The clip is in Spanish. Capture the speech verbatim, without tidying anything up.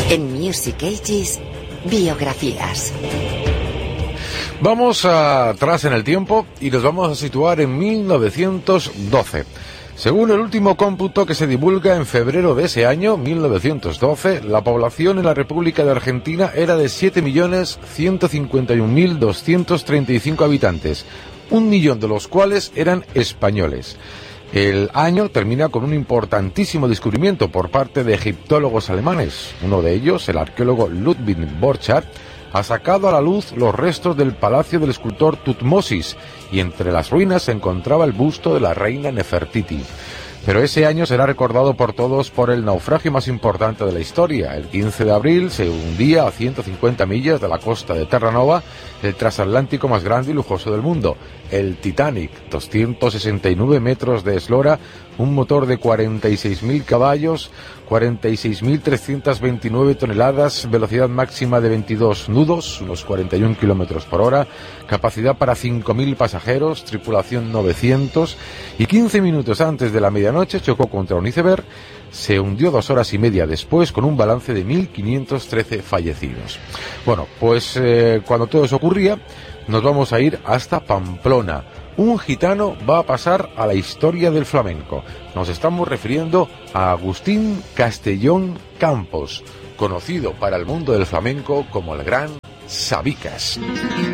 En Music Ages, biografías. Vamos atrás en el tiempo y nos vamos a situar en mil novecientos doce. Según el último cómputo que se divulga en febrero de ese año, mil novecientos doce, la población en la República de Argentina era de siete millones ciento cincuenta y un mil doscientos treinta y cinco habitantes, un millón de los cuales eran españoles. El año termina con un importantísimo descubrimiento por parte de egiptólogos alemanes. Uno de ellos, el arqueólogo Ludwig Borchardt, ha sacado a la luz los restos del palacio del escultor Tutmosis, y entre las ruinas se encontraba el busto de la reina Nefertiti. Pero ese año será recordado por todos por el naufragio más importante de la historia. El quince de abril se hundía a ciento cincuenta millas de la costa de Terranova el transatlántico más grande y lujoso del mundo, el Titanic, doscientos sesenta y nueve metros de eslora, un motor de cuarenta y seis mil caballos, cuarenta y seis mil trescientas veintinueve toneladas, velocidad máxima de veintidós nudos, unos cuarenta y un kilómetros por hora, capacidad para cinco mil pasajeros, tripulación novecientos, y quince minutos antes de la medianoche chocó contra un iceberg. Se hundió dos horas y media después con un balance de mil quinientos trece fallecidos. Bueno, pues eh, cuando todo eso ocurría, nos vamos a ir hasta Pamplona. Un gitano va a pasar a la historia del flamenco. Nos estamos refiriendo a Agustín Castellón Campos, conocido para el mundo del flamenco como el Gran Sabicas.